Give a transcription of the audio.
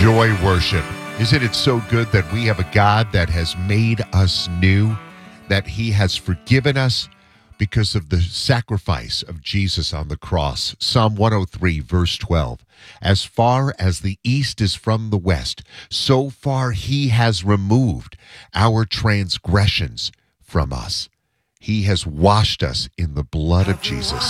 enjoy worship. Isn't it so good that we have a God that has made us new, that he has forgiven us because of the sacrifice of Jesus on the cross? Psalm 103, verse 12. As far as the east is from the west, so far he has removed our transgressions from us. He has washed us in the blood of Jesus.